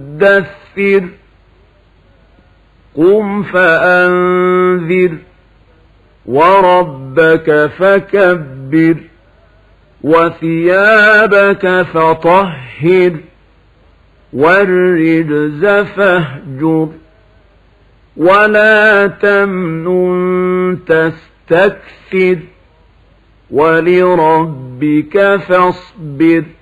مدثر قم فأنذر وربك فكبر وثيابك فطهر والرجز فاهجر ولا تمنن تستكثر ولربك فاصبر